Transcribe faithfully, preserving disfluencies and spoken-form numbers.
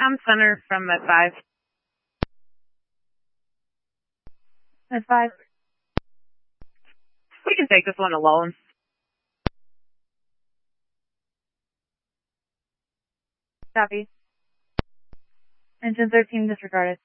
Tom Center from at five. At five. We can take this one alone. Copy. Engine thirteen disregarded.